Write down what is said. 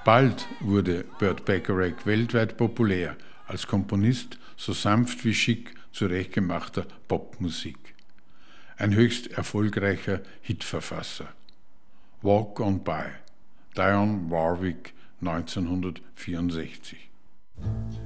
Bald wurde Burt Bacharach weltweit populär, als Komponist so sanft wie schick zurechtgemachter Popmusik. Ein höchst erfolgreicher Hitverfasser. Walk on By, Dionne Warwick, 1964.